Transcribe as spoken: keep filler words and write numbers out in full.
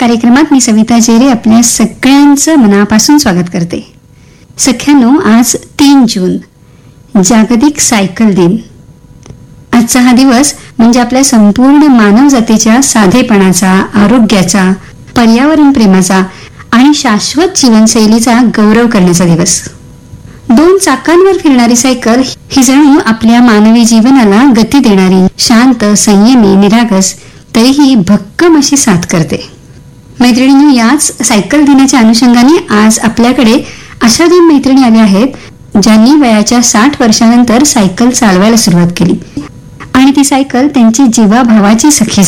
कार्यक्रमात मी सविता जेरे आपल्या सगळ्यांचं मनापासून स्वागत करते. सख्यांनो, आज तीन जून जागतिक सायकल दिन. आजचा हा दिवस म्हणजे आपल्या संपूर्ण मानवजातीच्या साधेपणाचा, आरोग्याचा, पर्यावरण प्रेमाचा आणि शाश्वत जीवनशैलीचा गौरव करण्याचा दिवस. दोन चाकांवर फिरणारी सायकल ही जणू आपल्या मानवी जीवनाला गती देणारी, शांत, संयमी, निरागस, तरीही भक्कम अशी साथ करते. मैत्रिणींनो, याच सायकल दिनाच्या अनुषंगाने आज आपल्याकडे अशा दोन मैत्रिणी आल्या आहेत ज्यांनी वयाच्या साठ वर्षानंतर सायकल चालवायला सुरुवात केली आणि ती सायकल त्यांची जीवाभावाची सखी